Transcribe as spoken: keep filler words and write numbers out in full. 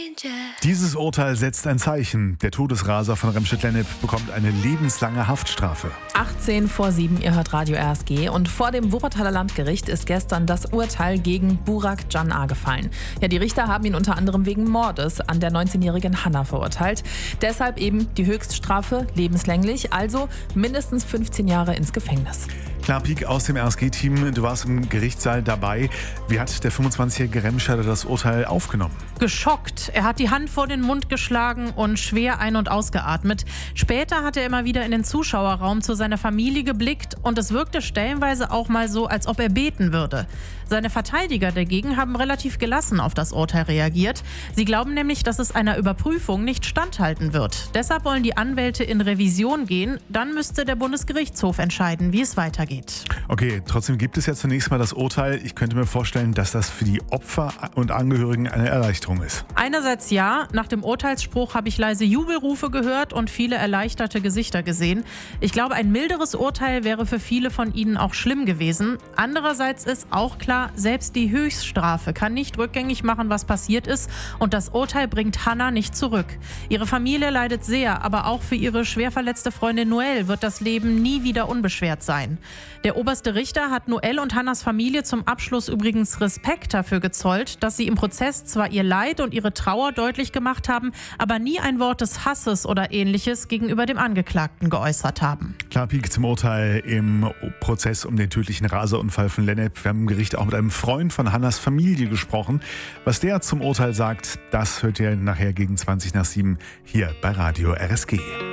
Dieses Urteil setzt ein Zeichen. Der Todesraser von Remscheid-Lennep bekommt eine lebenslange Haftstrafe. achtzehn vor sieben, ihr hört Radio R S G. Und vor dem Wuppertaler Landgericht ist gestern das Urteil gegen Burak Can gefallen. Ja, die Richter haben ihn unter anderem wegen Mordes an der neunzehnjährigen Hanna verurteilt. Deshalb eben die Höchststrafe lebenslänglich, also mindestens fünfzehn Jahre ins Gefängnis. Klar, Pieck aus dem R S G-Team, du warst im Gerichtssaal dabei. Wie hat der fünfundzwanzigjährige Remscheider das Urteil aufgenommen? Geschockt. Er hat die Hand vor den Mund geschlagen und schwer ein- und ausgeatmet. Später hat er immer wieder in den Zuschauerraum zu seiner Familie geblickt und es wirkte stellenweise auch mal so, als ob er beten würde. Seine Verteidiger dagegen haben relativ gelassen auf das Urteil reagiert. Sie glauben nämlich, dass es einer Überprüfung nicht standhalten wird. Deshalb wollen die Anwälte in Revision gehen. Dann müsste der Bundesgerichtshof entscheiden, wie es weitergeht. Okay, trotzdem gibt es ja zunächst mal das Urteil. Ich könnte mir vorstellen, dass das für die Opfer und Angehörigen eine Erleichterung ist. Einerseits ja, nach dem Urteilsspruch habe ich leise Jubelrufe gehört und viele erleichterte Gesichter gesehen. Ich glaube, ein milderes Urteil wäre für viele von ihnen auch schlimm gewesen. Andererseits ist auch klar, selbst die Höchststrafe kann nicht rückgängig machen, was passiert ist, und das Urteil bringt Hanna nicht zurück. Ihre Familie leidet sehr, aber auch für ihre schwer verletzte Freundin Noelle wird das Leben nie wieder unbeschwert sein. Der oberste Richter hat Noelle und Hannas Familie zum Abschluss übrigens Respekt dafür gezollt, dass sie im Prozess zwar ihr Leid und ihre Trauer deutlich gemacht haben, aber nie ein Wort des Hasses oder Ähnliches gegenüber dem Angeklagten geäußert haben. Klar, Pieck zum Urteil im Prozess um den tödlichen Raserunfall von Lennep. Wir haben im Gericht auch mit einem Freund von Hannas Familie gesprochen. Was der zum Urteil sagt, das hört ihr nachher gegen zwanzig nach sieben hier bei Radio R S G.